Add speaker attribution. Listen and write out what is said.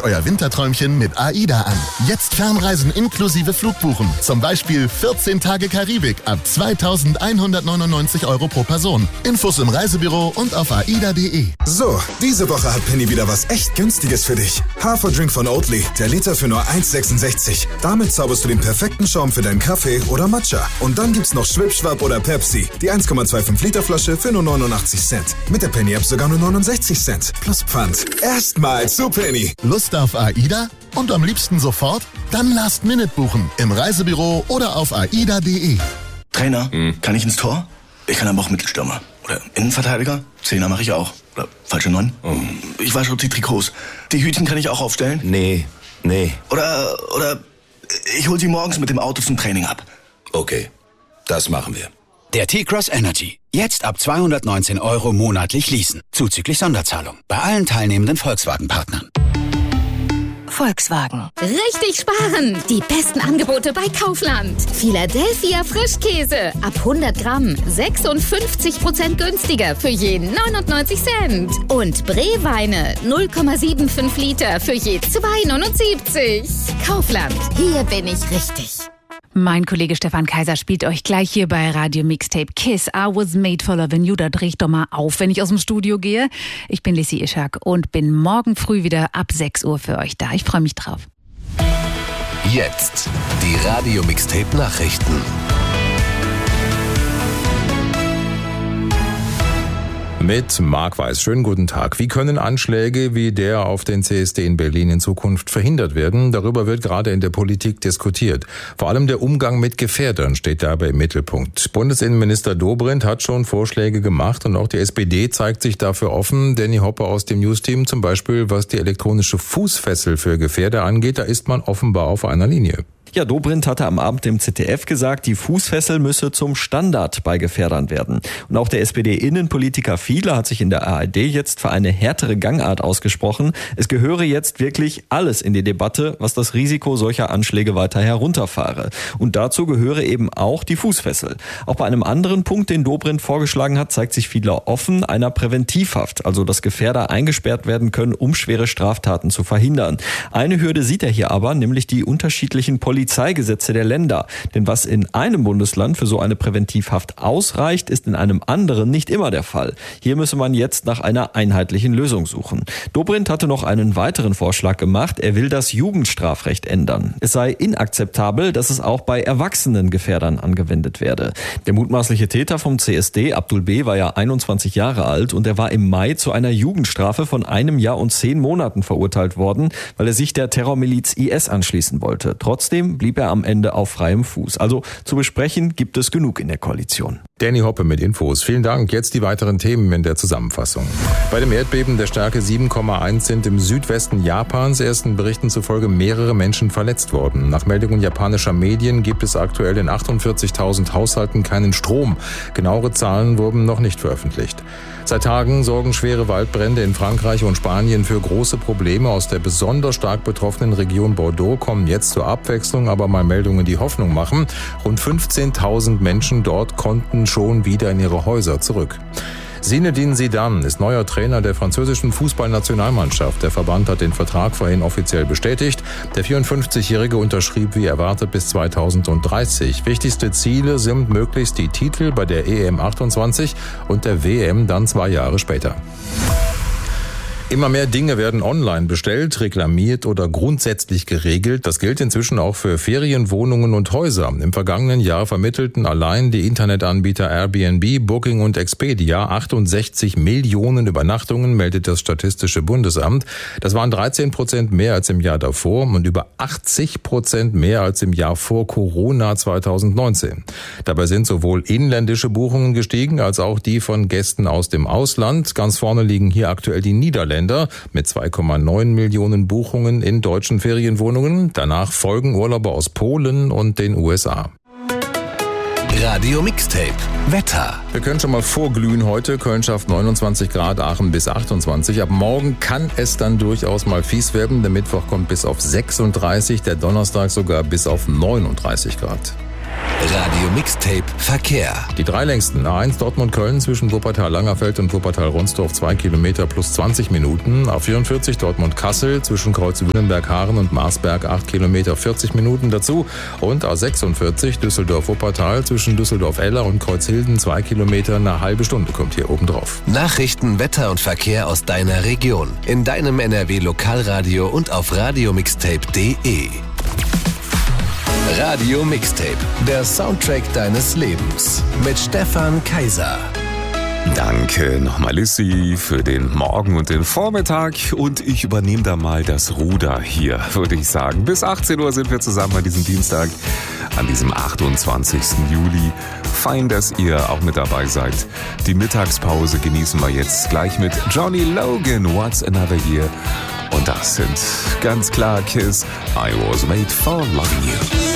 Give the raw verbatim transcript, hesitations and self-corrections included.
Speaker 1: euer Winterträumchen mit AIDA an. Jetzt Fernreisen inklusive Flugbuchen. Zum Beispiel vierzehn Tage Karibik ab zweitausendeinhundertneunundneunzig Euro pro Person. Infos im Reisebüro und auf aida punkt de.
Speaker 2: So, diese Woche hat Penny wieder was echt Günstiges für dich. Haferdrink von Oatly, der Liter für nur eins Komma sechsundsechzig. Damit zauberst du den perfekten Schaum für deinen Kaffee oder Matcha. Und dann gibt's noch Schwipschwapp oder Pepsi. Die eins Komma fünfundzwanzig Liter Flasche für nur neunundachtzig Cent. Mit der Penny-App sogar nur neunundsechzig Cent. Plus Pfand. Erstmal zu Penny.
Speaker 1: Lust auf AIDA? Und am liebsten sofort? Dann Last Minute buchen. Im Reisebüro oder auf aida punkt de.
Speaker 3: Trainer, hm. kann ich ins Tor? Ich kann aber auch Mittelstürmer. Oder Innenverteidiger? Zehner mache ich auch. Oder falsche Neun? Oh. Ich wasche auch die Trikots. Die Hütchen kann ich auch aufstellen?
Speaker 4: Nee, nee.
Speaker 3: Oder, oder ich hol sie morgens mit dem Auto zum Training ab.
Speaker 4: Okay, das machen wir.
Speaker 5: Der T-Cross Energy. Jetzt ab zweihundertneunzehn Euro monatlich leasen. Zuzüglich Sonderzahlung. Bei allen teilnehmenden Volkswagen-Partnern.
Speaker 6: Volkswagen. Richtig sparen! Die besten Angebote bei Kaufland. Philadelphia Frischkäse. Ab hundert Gramm. sechsundfünfzig Prozent günstiger für je neunundneunzig Cent. Und Bree-Weine. null Komma fünfundsiebzig Liter für je zwei Komma neunundsiebzig. Kaufland. Hier bin ich richtig.
Speaker 7: Mein Kollege Stefan Kaiser spielt euch gleich hier bei Radio Mixtape Kiss. I was made for loving you. Da dreh ich doch mal auf, wenn ich aus dem Studio gehe. Ich bin Lissi Ischak und bin morgen früh wieder ab sechs Uhr für euch da. Ich freue mich drauf.
Speaker 8: Jetzt die Radio Mixtape Nachrichten.
Speaker 9: Mit Marc Weiß. Schönen guten Tag. Wie können Anschläge wie der auf den C S D in Berlin in Zukunft verhindert werden? Darüber wird gerade in der Politik diskutiert. Vor allem der Umgang mit Gefährdern steht dabei im Mittelpunkt. Bundesinnenminister Dobrindt hat schon Vorschläge gemacht und auch die S P D zeigt sich dafür offen. Danny Hoppe aus dem News-Team zum Beispiel, was die elektronische Fußfessel für Gefährder angeht, da ist man offenbar auf einer Linie.
Speaker 10: Ja, Dobrindt hatte am Abend im Z D F gesagt, die Fußfessel müsse zum Standard bei Gefährdern werden. Und auch der S P D-Innenpolitiker Fiedler hat sich in der A R D jetzt für eine härtere Gangart ausgesprochen. Es gehöre jetzt wirklich alles in die Debatte, was das Risiko solcher Anschläge weiter herunterfahre. Und dazu gehöre eben auch die Fußfessel. Auch bei einem anderen Punkt, den Dobrindt vorgeschlagen hat, zeigt sich Fiedler offen einer Präventivhaft, also dass Gefährder eingesperrt werden können, um schwere Straftaten zu verhindern. Eine Hürde sieht er hier aber, nämlich die unterschiedlichen Polizei Polizeigesetze der Länder. Denn was in einem Bundesland für so eine Präventivhaft ausreicht, ist in einem anderen nicht immer der Fall. Hier müsse man jetzt nach einer einheitlichen Lösung suchen. Dobrindt hatte noch einen weiteren Vorschlag gemacht. Er will das Jugendstrafrecht ändern. Es sei inakzeptabel, dass es auch bei erwachsenen Gefährdern angewendet werde. Der mutmaßliche Täter vom C S D, Abdul B., war ja einundzwanzig Jahre alt und er war im Mai zu einer Jugendstrafe von einem Jahr und zehn Monaten verurteilt worden, weil er sich der Terrormiliz I S anschließen wollte. Trotzdem blieb er am Ende auf freiem Fuß. Also zu besprechen gibt es genug in der Koalition.
Speaker 9: Danny Hoppe mit Infos. Vielen Dank. Jetzt die weiteren Themen in der Zusammenfassung. Bei dem Erdbeben der Stärke sieben Komma eins sind im Südwesten Japans ersten Berichten zufolge mehrere Menschen verletzt worden. Nach Meldungen japanischer Medien gibt es aktuell in achtundvierzigtausend Haushalten keinen Strom. Genauere Zahlen wurden noch nicht veröffentlicht. Seit Tagen sorgen schwere Waldbrände in Frankreich und Spanien für große Probleme. Aus der besonders stark betroffenen Region Bordeaux kommen jetzt zur Abwechslung aber mal Meldungen, die Hoffnung machen. Rund fünfzehntausend Menschen dort konnten schon wieder in ihre Häuser zurück. Zinedine Zidane ist neuer Trainer der französischen Fußballnationalmannschaft. Der Verband hat den Vertrag vorhin offiziell bestätigt. Der vierundfünfzigjährige unterschrieb wie erwartet bis zweitausenddreißig. Wichtigste Ziele sind möglichst die Titel bei der E M achtundzwanzig und der W M dann zwei Jahre später. Immer mehr Dinge werden online bestellt, reklamiert oder grundsätzlich geregelt. Das gilt inzwischen auch für Ferienwohnungen und Häuser. Im vergangenen Jahr vermittelten allein die Internetanbieter Airbnb, Booking und Expedia achtundsechzig Millionen Übernachtungen, meldet das Statistische Bundesamt. Das waren dreizehn Prozent mehr als im Jahr davor und über achtzig Prozent mehr als im Jahr vor Corona zweitausendneunzehn. Dabei sind sowohl inländische Buchungen gestiegen als auch die von Gästen aus dem Ausland. Ganz vorne liegen hier aktuell die Niederländer mit zwei Komma neun Millionen Buchungen in deutschen Ferienwohnungen. Danach folgen Urlauber aus Polen und den U S A.
Speaker 8: Radio Mixtape Wetter.
Speaker 9: Wir können schon mal vorglühen heute. Köln schafft neunundzwanzig Grad, Aachen bis achtundzwanzig. Ab morgen kann es dann durchaus mal fies werden. Der Mittwoch kommt bis auf sechsunddreißig, der Donnerstag sogar bis auf neununddreißig Grad.
Speaker 8: Radio Mixtape Verkehr.
Speaker 9: Die drei längsten A eins Dortmund-Köln zwischen Wuppertal-Langerfeld und Wuppertal-Ronsdorf zwei Kilometer plus zwanzig Minuten. A vierundvierzig Dortmund-Kassel zwischen Kreuz-Willenberg-Haaren und Marsberg acht Kilometer vierzig Minuten dazu. Und A sechsundvierzig Düsseldorf-Wuppertal zwischen Düsseldorf-Eller und Kreuzhilden zwei Kilometer, eine halbe Stunde kommt hier oben drauf.
Speaker 8: Nachrichten, Wetter und Verkehr aus deiner Region. In deinem N R W-Lokalradio und auf radiomixtape punkt de. Radio Mixtape, der Soundtrack deines Lebens. Mit Stefan Kaiser.
Speaker 11: Danke nochmal, Lissy, für den Morgen und den Vormittag. Und ich übernehme da mal das Ruder hier, würde ich sagen. Bis achtzehn Uhr sind wir zusammen an diesem Dienstag, an diesem achtundzwanzigsten Juli. Fein, dass ihr auch mit dabei seid. Die Mittagspause genießen wir jetzt gleich mit Johnny Logan, What's Another Year. Und das sind ganz klar Kiss, I Was Made for Loving You.